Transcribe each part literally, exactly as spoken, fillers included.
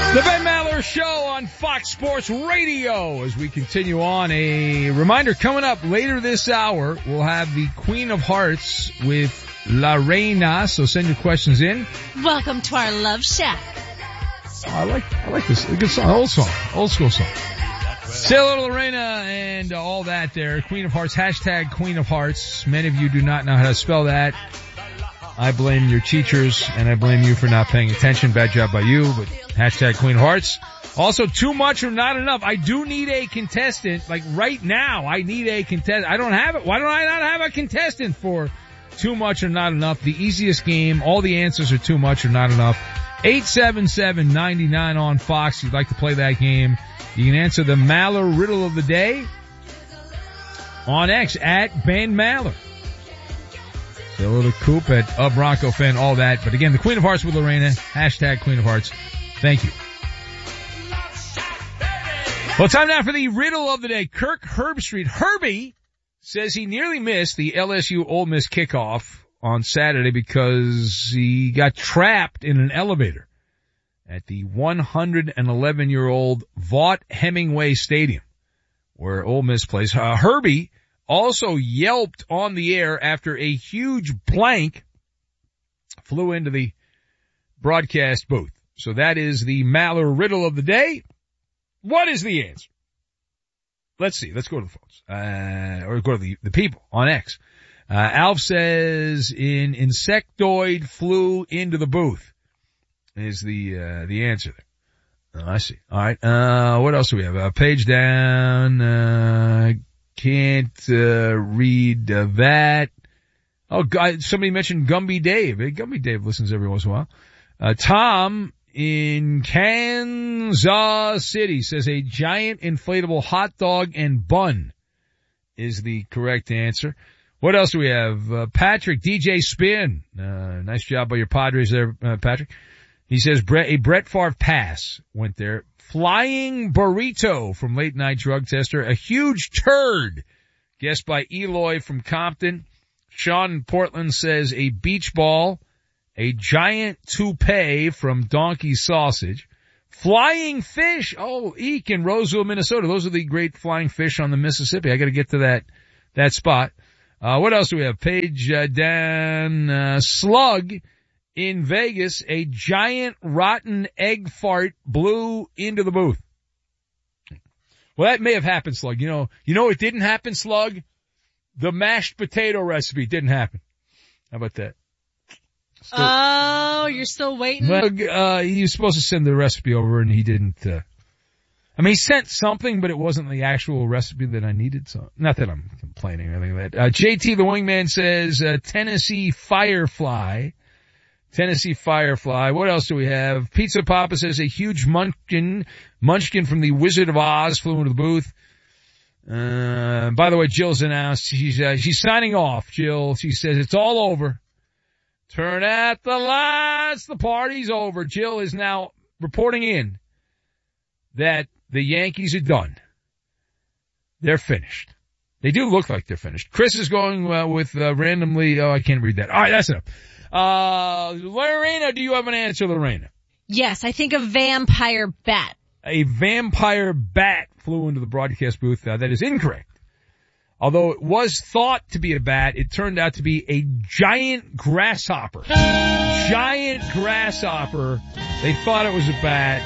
The Ben Maller Show on Fox Sports Radio. As we continue on, a reminder coming up later this hour, we'll have the Queen of Hearts with La Reina. So send your questions in. Welcome to our Love Shack. Oh, I like, I like this. A good song. Old song. Old school song. Say hello to Lorena and all that there. Queen of Hearts. Hashtag Queen of Hearts. Many of you do not know how to spell that. I blame your teachers, and I blame you for not paying attention. Bad job by you, but hashtag Queen of Hearts. Also, too much or not enough. I do need a contestant. Like right now, I need a contestant. I don't have it. Why don't I not have a contestant for too much or not enough? The easiest game. All the answers are too much or not enough. eight seven seven, nine nine on Fox. If you'd like to play that game, you can answer the Maller riddle of the day on X at Ben Maller. Say hello to Coop at a Bronco fan, all that. But again, the Queen of Hearts with Lorena. Hashtag Queen of Hearts. Thank you. Well, time now for the riddle of the day. Kirk Herbstreit. Herbie says he nearly missed the L S U Ole Miss kickoff on Saturday because he got trapped in an elevator at the one hundred eleven year old Vaught Hemingway Stadium where Ole Miss plays. Uh, Herbie also yelped on the air after a huge plank flew into the broadcast booth. So that is the Maller riddle of the day. What is the answer? Let's see. Let's go to the phones. Uh, or go to the, the people on X. Uh, Alf says an insectoid flew into the booth is the, uh, the answer there. Oh, I see. All right. Uh, what else do we have? Uh, page down, uh, can't, uh, read uh, that. Oh, God, somebody mentioned Gumby Dave. Hey, Gumby Dave listens every once in a while. Uh, Tom in Kansas City says a giant inflatable hot dog and bun is the correct answer. What else do we have? Uh, Patrick, D J Spin. Uh, nice job by your Padres there, uh, Patrick. He says Brett, a Brett Favre pass went there. Flying burrito from late night drug tester. A huge turd guessed by Eloy from Compton. Sean in Portland says a beach ball. A giant toupee from Donkey Sausage. Flying fish. Oh, Eek in Roseville, Minnesota. Those are the great flying fish on the Mississippi. I got to get to that, that spot. Uh, what else do we have? Page uh, down, uh, Slug in Vegas. A giant rotten egg fart blew into the booth. Well, that may have happened, Slug. You know, you know it didn't happen, Slug? The mashed potato recipe didn't happen. How about that? Still, oh, you're still waiting? Well, uh, he was supposed to send the recipe over and he didn't, uh, I mean, he sent something, but it wasn't the actual recipe that I needed, so, not that I'm complaining or anything like that. Uh, J T the Wingman says, uh, Tennessee Firefly. Tennessee Firefly. What else do we have? Pizza Papa says a huge munchkin, munchkin from the Wizard of Oz flew into the booth. Uh, by the way, Jill's announced she's, uh, she's signing off, Jill. She says it's all over. Turn out the lights. The party's over. Jill is now reporting in that the Yankees are done. They're finished. They do look like they're finished. Chris is going uh, with uh, randomly. Oh, I can't read that. All right, that's enough. Uh, Lorena, do you have an answer, Lorena? Yes, I think a vampire bat. A vampire bat flew into the broadcast booth. Uh, that is incorrect. Although it was thought to be a bat, it turned out to be a giant grasshopper. Giant grasshopper. They thought it was a bat.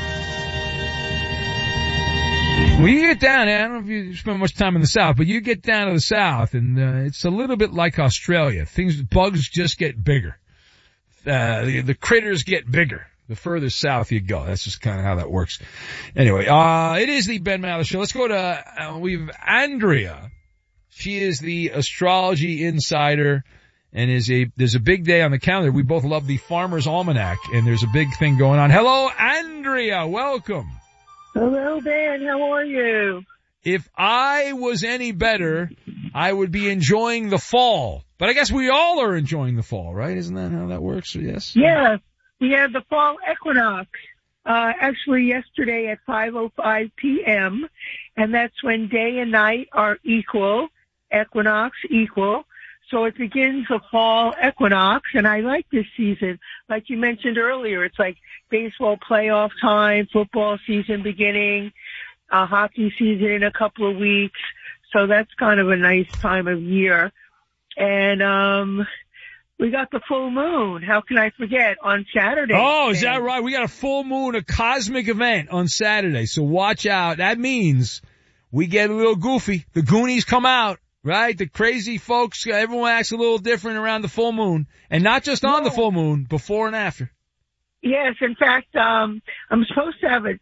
When you get down, I don't know if you spend much time in the South, but you get down to the South, and uh, it's a little bit like Australia. Things, bugs just get bigger. Uh, the, the critters get bigger. The further south you go. That's just kind of how that works. Anyway, uh, it is the Ben Maller Show. Let's go to, uh, we've Andrea. She is the astrology insider and is a, there's a big day on the calendar. We both love the Farmer's Almanac and there's a big thing going on. Hello, Andrea. Welcome. Hello, Ben. How are you? If I was any better, I would be enjoying the fall. But I guess we all are enjoying the fall, right? Isn't that how that works? Yes? Yes. We had the fall equinox, uh, actually yesterday at five oh five p.m., and that's when day and night are equal, equinox equal. So it begins the fall equinox, and I like this season. Like you mentioned earlier, it's like baseball playoff time, football season beginning, uh, hockey season in a couple of weeks. So that's kind of a nice time of year. And, um, we got the full moon. How can I forget? On Saturday. Oh, is that right? We got a full moon, a cosmic event on Saturday. So watch out. That means we get a little goofy. The Goonies come out, right? The crazy folks, everyone acts a little different around the full moon. And not just on Yeah. the full moon, before and after. Yes, in fact, um, I'm supposed to have a,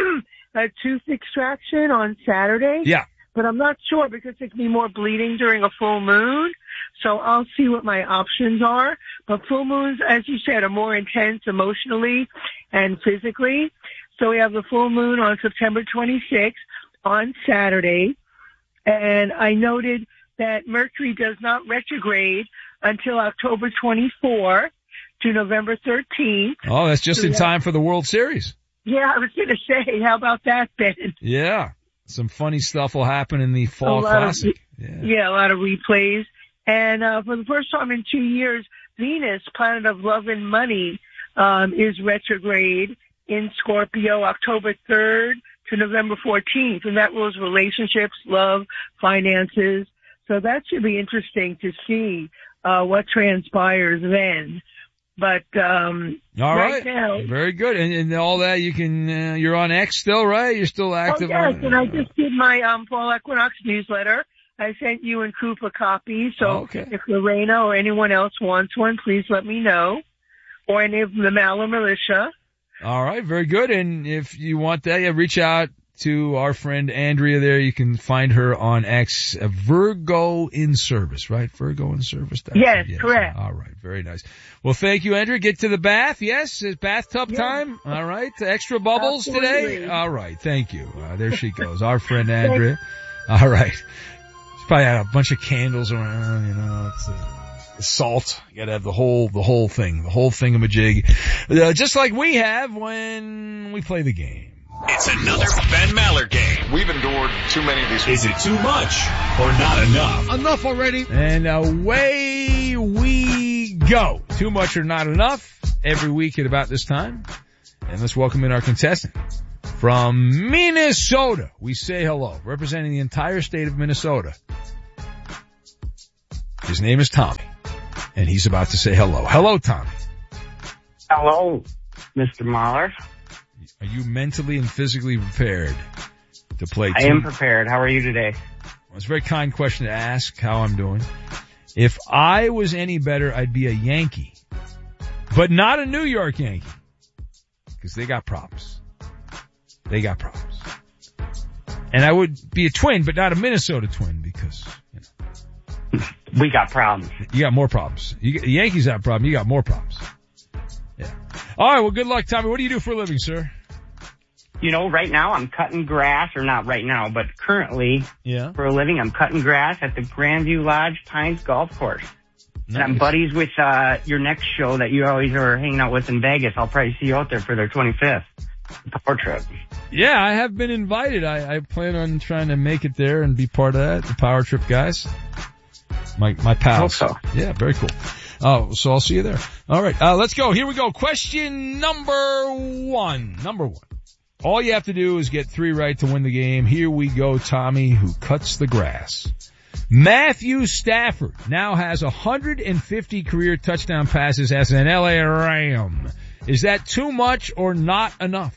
a tooth extraction on Saturday. Yeah. But I'm not sure because there can be more bleeding during a full moon. So I'll see what my options are. But full moons, as you said, are more intense emotionally and physically. So we have the full moon on September twenty-sixth on Saturday. And I noted that Mercury does not retrograde until October twenty-fourth to November thirteenth. Oh, that's just So in that- time for the World Series. Yeah, I was going to say, how about that, Ben? Yeah. Some funny stuff will happen in the Fall A lot of- Classic. Yeah. Yeah, a lot of replays. And uh for the first time in two years, Venus, planet of love and money, um, is retrograde in Scorpio October third to November fourteenth. And that rules relationships, love, finances. So that should be interesting to see uh what transpires then. But um All right. right now, Very good. And, and all that you can, uh, you're on X still, right? You're still oh active yes, on and I just did my um fall equinox newsletter. I sent you and Coop a copy, so Oh, okay. if Lorena or anyone else wants one, please let me know. Or any of the Maller Militia. All right. Very good. And if you want that, yeah, reach out to our friend Andrea there. You can find her on X, uh, Virgo in Service, right? Virgo in Service. Yes, correct. All right. Very nice. Well, thank you, Andrea. Get to the bath. Yes. It's bathtub Yeah. time. All right. Extra bubbles today. Absolutely. All right. Thank you. Uh, there she goes. Our friend Andrea. All right. She's probably had a bunch of candles around, you know, it's uh, the salt. You gotta have the whole, the whole thing, the whole thingamajig. Uh, just like we have when we play the game. It's another Ben Maller game. We've endured too many of these. Is it too much or not enough? Enough already. And away we go. Too much or not enough every week at about this time. And let's welcome in our contestant from Minnesota. We say hello, representing the entire state of Minnesota. His name is Tommy, and he's about to say hello. Hello, Tommy. Hello, Mister Mahler. Are you mentally and physically prepared to play? I two- am prepared. How are you today? Well, it's a very kind question to ask how I'm doing. If I was any better, I'd be a Yankee, but not a New York Yankee, because they got problems. They got problems. And I would be a Twin, but not a Minnesota Twin, because you know, We got problems. you got more problems. You, the Yankees have a problem. You got more problems. Yeah. All right. Well, good luck, Tommy. What do you do for a living, sir? You know, right now I'm cutting grass, or not right now, but currently Yeah. for a living I'm cutting grass at the Grandview Lodge Pines Golf Course. And I'm Nice. buddies with uh your next show that you always are hanging out with in Vegas. I'll probably see you out there for their twenty-fifth power trip. Yeah, I have been invited. I, I plan on trying to make it there and be part of that. The Power Trip guys. My, my pals. Hope so. Yeah, very cool. Oh, so I'll see you there. All right. Uh, let's go. Here we go. Question number one. Number one. All you have to do is get three right to win the game. Here we go, Tommy, who cuts the grass. Matthew Stafford now has one hundred fifty career touchdown passes as an L A Ram. Is that too much or not enough?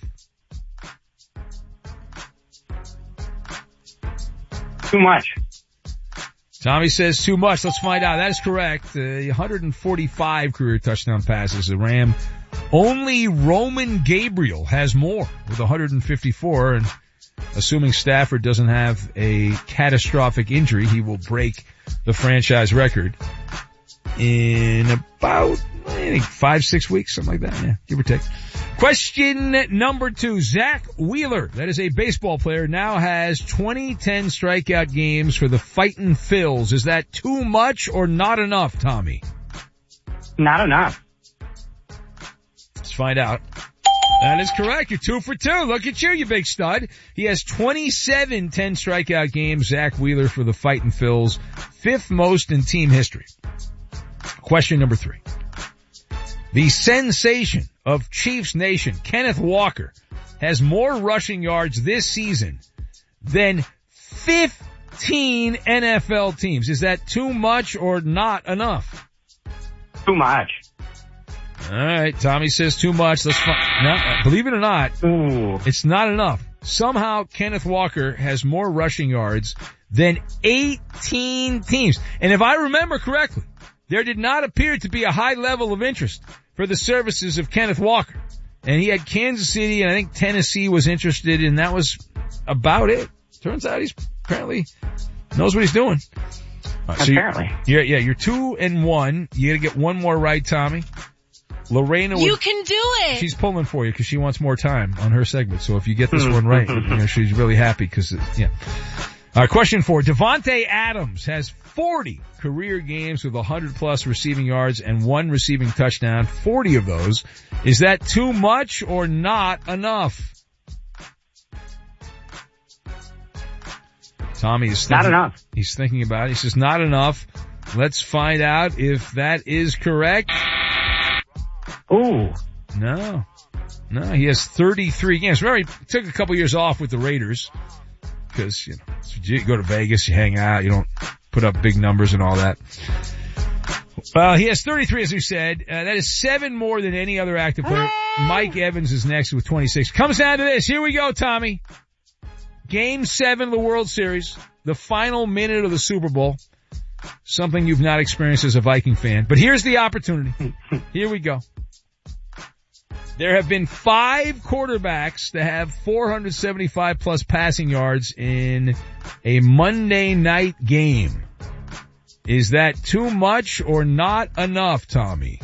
Too much. Tommy says too much. Let's find out. That is correct. Uh, one hundred forty-five career touchdown passes. The Ram. Only Roman Gabriel has more with one hundred fifty-four. And assuming Stafford doesn't have a catastrophic injury, he will break the franchise record in about, I think, five, six weeks, something like that. Yeah, give or take. Question number two. Zach Wheeler, that is a baseball player, now has twenty ten strikeout games for the Fightin' Phils. Is that too much or not enough, Tommy? Not enough. Let's find out. That is correct. You're two for two. Look at you, you big stud. He has twenty-seven ten strikeout games. Zach Wheeler for the Fightin' Phils, fifth most in team history. Question number three. The sensation of Chiefs Nation, Kenneth Walker, has more rushing yards this season than fifteen N F L teams. Is that too much or not enough? Too much. All right, Tommy says too much. Let's find. No, believe it or not, Ooh. it's not enough. Somehow Kenneth Walker has more rushing yards than eighteen teams. And if I remember correctly, there did not appear to be a high level of interest for the services of Kenneth Walker. And he had Kansas City and I think Tennessee was interested, and that was about it. Turns out he's apparently knows what he's doing. Right, so apparently. You're, yeah, yeah, you're two and one. You gotta get one more right, Tommy. Lorena was, You can do it. she's pulling for you because she wants more time on her segment. So if you get this one right, you know, she's really happy because, yeah. All right, question four. Devontae Adams has forty career games with one hundred plus receiving yards and one receiving touchdown. forty of those. Is that too much or not enough? Tommy is thinking, Not enough. He's thinking about it. He says not enough. Let's find out if that is correct. Ooh. No. No, he has thirty-three games. Remember, he took a couple years off with the Raiders because, you know, you go to Vegas, you hang out, you don't put up big numbers and all that. Uh, he has thirty-three, as we said. Uh, that is seven more than any other active player. Mike Evans is next with twenty-six. Comes down to this. Here we go, Tommy. Game seven of the World Series, the final minute of the Super Bowl. Something you've not experienced as a Viking fan. But here's the opportunity. Here we go. There have been five quarterbacks to have four hundred seventy-five plus passing yards in a Monday night game. Is that too much or not enough, Tommy?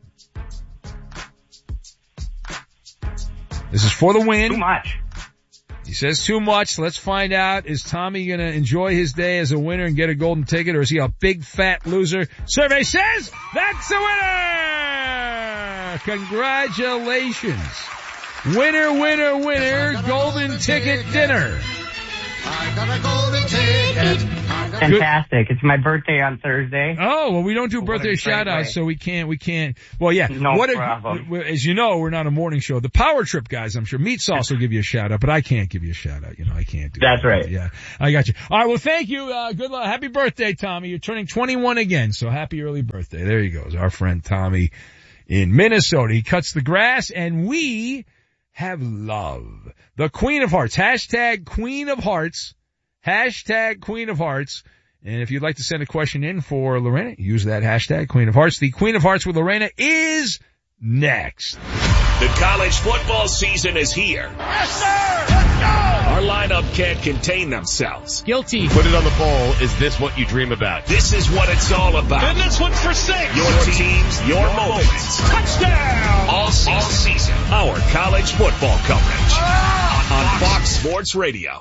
This is for the win. Too much. He says too much. Let's find out. Is Tommy going to enjoy his day as a winner and get a golden ticket, or is he a big fat loser? Survey says that's the winner! Congratulations. Winner, winner, winner, golden ticket dinner. I got a golden ticket. Fantastic. It's my birthday on Thursday. Oh, well, we don't do What a birthday great shout outs, way. so we can't, we can't. Well, yeah. No what problem. A, as you know, we're not a morning show. The Power Trip guys, I'm sure. Meat Sauce will give you a shout out, but I can't give you a shout out. You know, I can't do That's that. right. Yeah. I got you. All right. Well, thank you. Uh, good luck. Happy birthday, Tommy. You're turning twenty-one again, so happy early birthday. There he goes. Our friend Tommy in Minnesota. He cuts the grass, and we have love. The Queen of Hearts. Hashtag Queen of Hearts. Hashtag Queen of Hearts. And if you'd like to send a question in for Lorena, use that hashtag Queen of Hearts. The Queen of Hearts with Lorena is next. The college football season is here. Yes, sir! Let's go! Our lineup can't contain themselves. Guilty. Put it on the poll. Is this what you dream about? This is what it's all about. And this one's for six. Your teams, your moments. Touchdown! All season. All season. Our college football coverage. Ah! On Fox Sports Radio.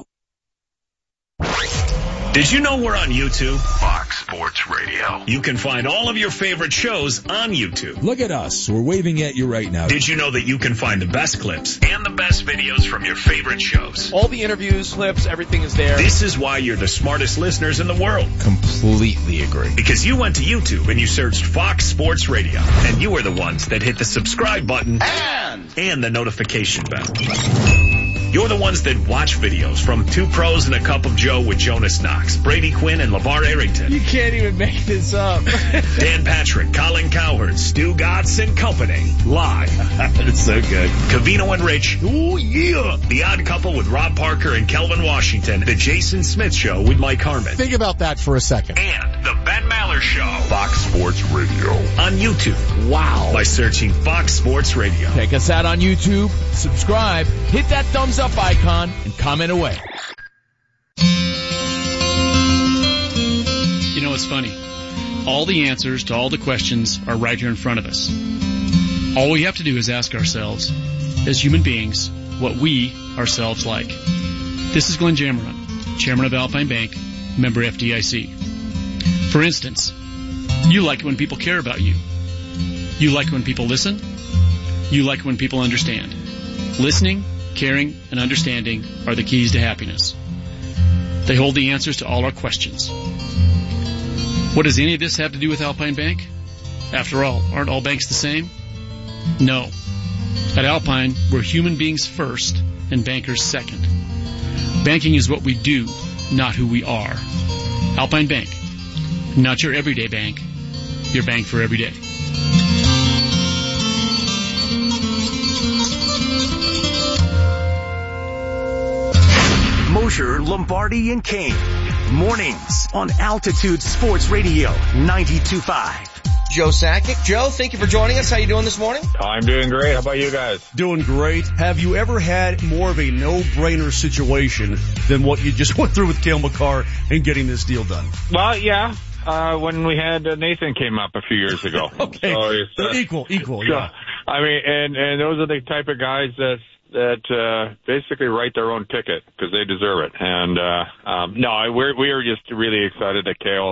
Did you know we're on YouTube? Fox Sports Radio. You can find all of your favorite shows on YouTube. Look at us. We're waving at you right now. Did you know that you can find the best clips and the best videos from your favorite shows? All the interviews, clips, everything is there. This is why you're the smartest listeners in the world. Completely agree. Because you went to YouTube and you searched Fox Sports Radio. And you were the ones that hit the subscribe button And and the notification bell. You're the ones that watch videos from Two Pros and a Cup of Joe with Jonas Knox, Brady Quinn, and LeVar Arrington. You can't even make this up. Dan Patrick, Colin Cowherd, Stu Gatz and Company. Live. It's so good. Cavino and Rich. Ooh, yeah. The Odd Couple with Rob Parker and Kelvin Washington. The Jason Smith Show with Mike Harmon. Think about that for a second. And the Ben Maller Show. Fox Sports Radio. On YouTube. Wow. By searching Fox Sports Radio. Check us out on YouTube, subscribe, hit that thumbs up icon, and comment away. You know, it's funny. All the answers to all the questions are right here in front of us. All we have to do is ask ourselves, as human beings, what we ourselves like. This is Glenn Jameron, Chairman of Alpine Bank, member F D I C. For instance, you like it when people care about you. You like it when people listen. You like it when people understand. Listening, caring, and understanding are the keys to happiness. They hold the answers to all our questions. What does any of this have to do with Alpine Bank? After all, aren't all banks the same? No. At Alpine, we're human beings first and bankers second. Banking is what we do, not who we are. Alpine Bank. Not your everyday bank. Your bank for every day. Mosher, Lombardi, and Kane. Mornings on Altitude Sports Radio ninety-two point five. Joe Sakic. Joe, thank you for joining us. How you doing this morning? I'm doing great. How about you guys? Doing great. Have you ever had more of a no-brainer situation than what you just went through with Cale Makar and getting this deal done? Well, yeah. Uh, when we had uh, Nathan came up a few years ago. Okay. So it's, uh, equal, equal, so, yeah. I mean, and, and those are the type of guys that, that, uh, basically write their own ticket because they deserve it. And, uh, um, no, we're, we are just really excited that Cale,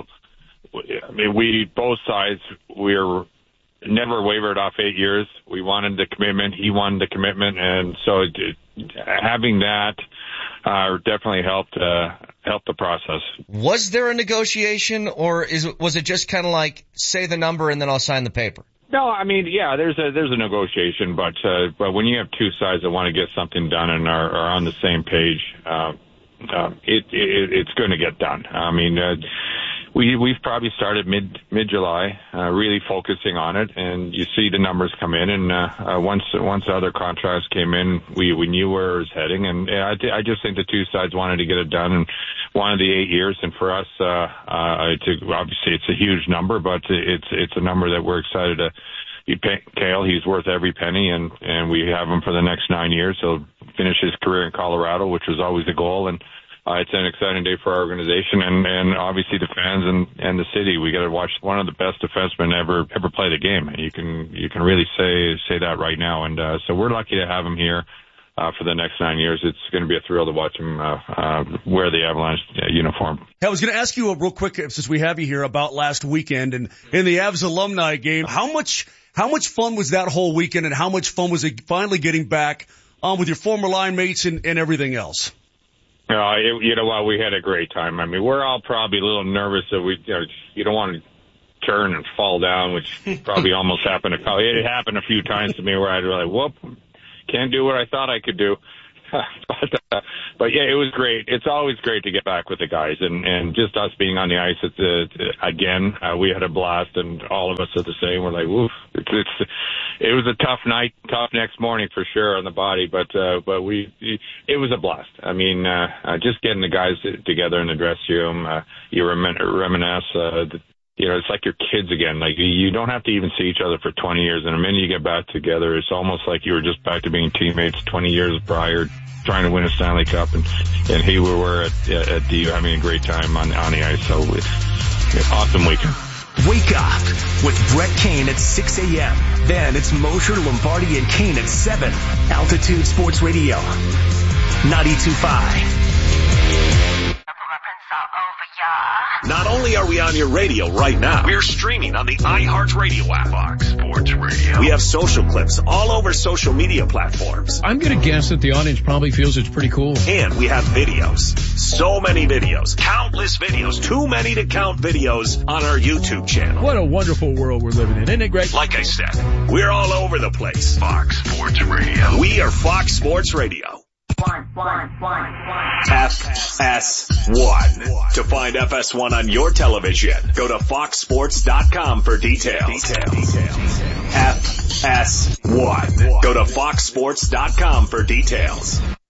I mean, we, both sides, we're never wavered off eight years. We wanted the commitment. He wanted the commitment. And so it, having that, uh, definitely helped, uh, helped the process. Was there a negotiation, or is was it just kind of like, say the number and then I'll sign the paper? No, I mean, yeah, there's a, there's a negotiation, but, uh, but when you have two sides that want to get something done and are, are on the same page, uh, uh, it, it, it's going to get done. I mean, uh, We, we've probably started mid, mid-July, uh, really focusing on it, and you see the numbers come in, and, uh, uh once, once other contracts came in, we, we knew where it was heading, and I, I just think the two sides wanted to get it done and wanted the eight years, and for us, uh, uh, to, obviously it's a huge number, but it's, it's a number that we're excited to, you pay Cale, he's worth every penny, and, and we have him for the next nine years. He'll finish his career in Colorado, which was always the goal, and Uh, it's an exciting day for our organization and, and obviously the fans and, and the city. We got to watch one of the best defensemen ever, ever play the game. You can, you can really say, say that right now. And, uh, so we're lucky to have him here, uh, for the next nine years. It's going to be a thrill to watch him, uh, uh, wear the Avalanche uh, uniform. I was going to ask you a real quick, since we have you here, about last weekend and in the Avs alumni game. How much, how much fun was that whole weekend, and how much fun was it finally getting back on with your former line mates and, and everything else? Uh, it, you know what? We had a great time. I mean, we're all probably a little nervous that we, you know, you don't want to turn and fall down, which probably almost happened. To, it happened a few times to me where I'd be like, whoop, can't do what I thought I could do. but, uh, but yeah, it was great. It's always great to get back with the guys, and, and just us being on the ice at the, again, uh, we had a blast, and all of us are the same. We're like, woof. It's, it's, it was a tough night, tough next morning for sure on the body, but, uh, but we, it was a blast. I mean, uh, uh just getting the guys together in the dressing room, uh, you remin- reminisce, uh, the, you know, it's like your kids again. Like, you don't have to even see each other for twenty years, and the minute you get back together, it's almost like you were just back to being teammates twenty years prior, trying to win a Stanley Cup, and, and here we were at, at D U having a great time on, on the ice. So it's an awesome weekend. Wake up with Brett Kane at six a.m. Then it's Mosher, Lombardi, and Kane at seven. Altitude Sports Radio ninety-two point five. Not only are we on your radio right now, we're streaming on the iHeartRadio app. Fox Sports Radio. We have social clips all over social media platforms. I'm going to guess that the audience probably feels it's pretty cool. And we have videos. So many videos. Countless videos. Too many to count videos on our YouTube channel. What a wonderful world we're living in. Isn't it great? Like I said, we're all over the place. Fox Sports Radio. We are Fox Sports Radio. One, one, one, one. F S one. To find F S one on your television, go to fox sports dot com for details. Details. F S one. Go to fox sports dot com for details.